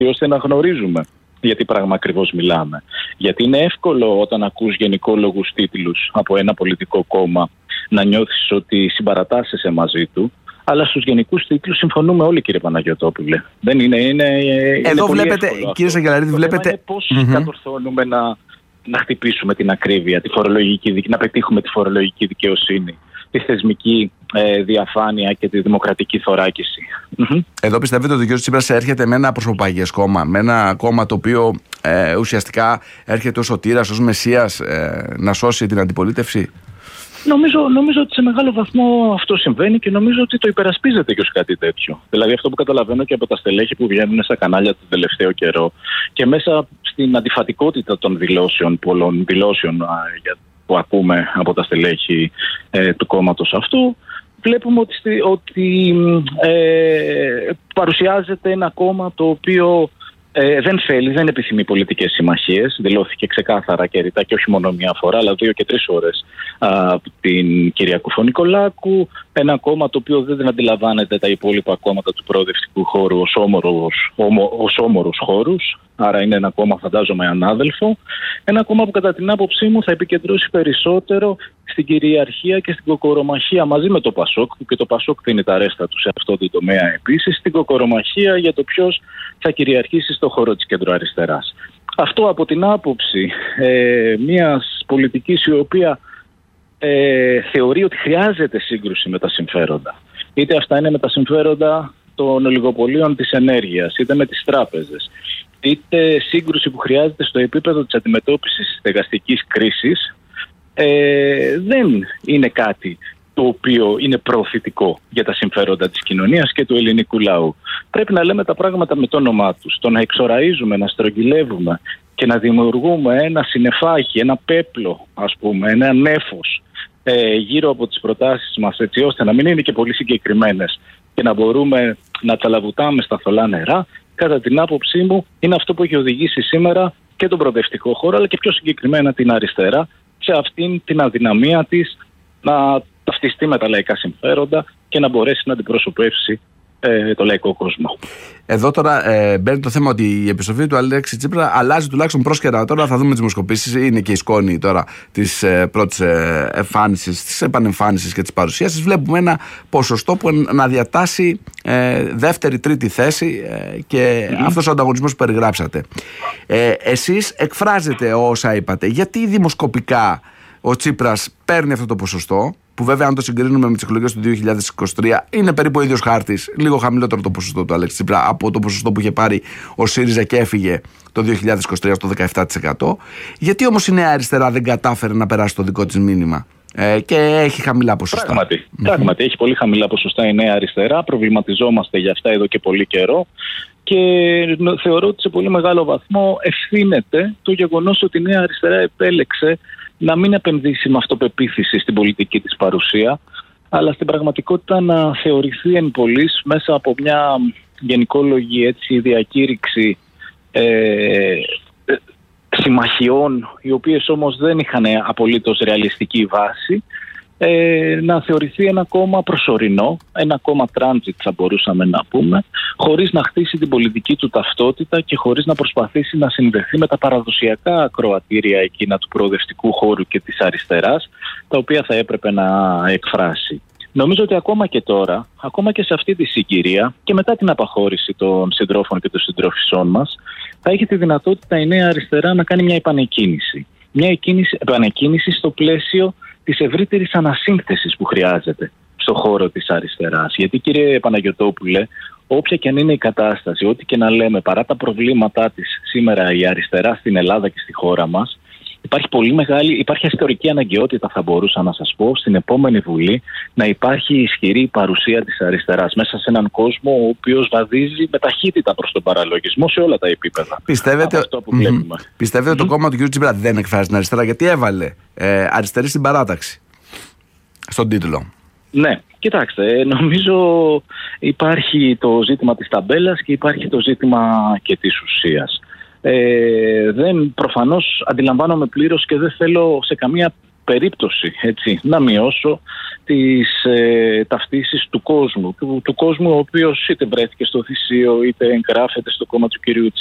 ώστε να γνωρίζουμε για τι πράγμα ακριβώς μιλάμε. Γιατί είναι εύκολο όταν ακούς γενικόλογους τίτλους από ένα πολιτικό κόμμα να νιώθεις ότι συμπαρατάσσεσαι μαζί του. Αλλά στους γενικούς τίτλους συμφωνούμε όλοι, κύριε Παναγιωτόπουλε. Δεν είναι εδώ πολύ βλέπετε, εύκολο, κύριε Σαγγελαρίδη, βλέπετε. Είναι πώς κατορθώνουμε να χτυπήσουμε την ακρίβεια, να πετύχουμε τη φορολογική δικαιοσύνη, τη θεσμική διαφάνεια και τη δημοκρατική θωράκιση. Εδώ πιστεύετε ότι ο κ. Τσίπρας έρχεται με ένα προσωπαγές κόμμα, με ένα κόμμα το οποίο ουσιαστικά έρχεται ως σωτήρας, ως μεσσίας να σώσει την αντιπολίτευση? Νομίζω ότι σε μεγάλο βαθμό αυτό συμβαίνει και νομίζω ότι το υπερασπίζεται και ως κάτι τέτοιο. Δηλαδή αυτό που καταλαβαίνω και από τα στελέχη που βγαίνουν στα κανάλια τον τελευταίο καιρό και μέσα στην αντιφατικότητα των πολλών δηλώσεων που ακούμε από τα στελέχη του κόμματος αυτού, βλέπουμε ότι παρουσιάζεται ένα κόμμα το οποίο δεν θέλει, δεν επιθυμεί πολιτικές συμμαχίες. Δηλώθηκε ξεκάθαρα και ρητά και όχι μόνο μία φορά, αλλά 2 και 3 φορές από την κυρία Κουφονικολάκου. Ένα κόμμα το οποίο δεν αντιλαμβάνεται τα υπόλοιπα κόμματα του προοδευτικού χώρου ως όμορους χώρους. Άρα είναι ένα κόμμα, φαντάζομαι, ανάδελφο. Ένα κόμμα που κατά την άποψή μου θα επικεντρώσει περισσότερο στην κυριαρχία και στην κοκορομαχία μαζί με το ΠΑΣΟΚ, και το ΠΑΣΟΚ δίνει τα ρέστα του σε αυτό το τομέα επίσης, στην κοκορομαχία για το ποιος θα κυριαρχήσει στο χώρο της κεντροαριστεράς. Αυτό από την άποψη μιας πολιτικής η οποία θεωρεί ότι χρειάζεται σύγκρουση με τα συμφέροντα. Είτε αυτά είναι με τα συμφέροντα των ολιγοπολίων της ενέργειας, είτε με τις τράπεζες, είτε σύγκρουση που χρειάζεται στο επίπεδο της αντιμετώπισης της στεγαστικής κρίσης, δεν είναι κάτι το οποίο είναι προωθητικό για τα συμφέροντα της κοινωνίας και του ελληνικού λαού. Πρέπει να λέμε τα πράγματα με το όνομά τους. Το να εξοραίζουμε, να στρογγυλεύουμε και να δημιουργούμε ένα συννεφάκι, ένα πέπλο, ας πούμε, ένα νέφος γύρω από τις προτάσεις μας, έτσι ώστε να μην είναι και πολύ συγκεκριμένες και να μπορούμε να τα λαβουτάμε στα θολά νερά, κατά την άποψή μου είναι αυτό που έχει οδηγήσει σήμερα και τον προοδευτικό χώρο, αλλά και πιο συγκεκριμένα την αριστερά, σε αυτήν την αδυναμία της να ταυτιστεί με τα λαϊκά συμφέροντα και να μπορέσει να αντιπροσωπεύσει το λαϊκό κόσμο. Εδώ τώρα μπαίνει το θέμα ότι η επιστροφή του Αλέξη Τσίπρα αλλάζει τουλάχιστον πρόσκαιρα. Τώρα θα δούμε τις δημοσκοπήσεις. Είναι και η σκόνη τώρα της πρώτης εμφάνισης, της επανεμφάνισης και της παρουσίασης. Βλέπουμε ένα ποσοστό που να διατάσσει δεύτερη-τρίτη θέση και αυτός ο ανταγωνισμός που περιγράψατε. Εσείς εκφράζετε όσα είπατε. Γιατί δημοσκοπικά ο Τσίπρας παίρνει αυτό το ποσοστό, που βέβαια αν το συγκρίνουμε με τις εκλογές του 2023 είναι περίπου ο ίδιος χάρτης, λίγο χαμηλότερο το ποσοστό του Αλέξη Τσίπρα από το ποσοστό που είχε πάρει ο ΣΥΡΙΖΑ και έφυγε το 2023 στο 17%. Γιατί όμως η Νέα Αριστερά δεν κατάφερε να περάσει το δικό της μήνυμα και έχει χαμηλά ποσοστά? Πράγματι, έχει πολύ χαμηλά ποσοστά η Νέα Αριστερά. Προβληματιζόμαστε για αυτά εδώ και πολύ καιρό. Και θεωρώ ότι σε πολύ μεγάλο βαθμό ευθύνεται το γεγονός ότι η Νέα Αριστερά επέλεξε να μην επενδύσει με αυτοπεποίθηση στην πολιτική της παρουσία, αλλά στην πραγματικότητα να θεωρηθεί εν πολλοίς μέσα από μια γενικόλογη διακήρυξη συμμαχιών, οι οποίες όμως δεν είχαν απολύτως ρεαλιστική βάση, να θεωρηθεί ένα κόμμα προσωρινό, ένα κόμμα transit θα μπορούσαμε να πούμε, χωρίς να χτίσει την πολιτική του ταυτότητα και χωρίς να προσπαθήσει να συνδεθεί με τα παραδοσιακά ακροατήρια εκείνα του προοδευτικού χώρου και της αριστεράς, τα οποία θα έπρεπε να εκφράσει. Νομίζω ότι ακόμα και τώρα, ακόμα και σε αυτή τη συγκυρία και μετά την απαχώρηση των συντρόφων και των συντρόφισσών μας, θα έχει τη δυνατότητα η Νέα Αριστερά να κάνει μια επανεκκίνηση. Μια επανεκκίνηση στο πλαίσιο της ευρύτερης ανασύνθεσης που χρειάζεται στον χώρο της αριστεράς. Γιατί, κύριε Παναγιωτόπουλε, όποια και αν είναι η κατάσταση, ό,τι και να λέμε, παρά τα προβλήματά της σήμερα η αριστερά στην Ελλάδα και στη χώρα μας, υπάρχει ιστορική αναγκαιότητα, θα μπορούσα να σας πω, στην επόμενη Βουλή να υπάρχει ισχυρή παρουσία της αριστεράς μέσα σε έναν κόσμο ο οποίος βαδίζει με ταχύτητα προς τον παραλογισμό σε όλα τα επίπεδα. Πιστεύετε ότι το κόμμα του κ. Τσίπρα δεν εκφράζει την αριστερά, γιατί έβαλε αριστερή στην παράταξη στον τίτλο? Ναι, κοιτάξτε, νομίζω υπάρχει το ζήτημα της ταμπέλας και υπάρχει το ζήτημα και της ουσίας. Προφανώς αντιλαμβάνομαι πλήρως και δεν θέλω σε καμία περίπτωση να μειώσω τις ταυτίσεις του κόσμου. Του κόσμου ο οποίος είτε βρέθηκε στο θυσίο είτε εγγράφεται στο κόμμα του κυρίου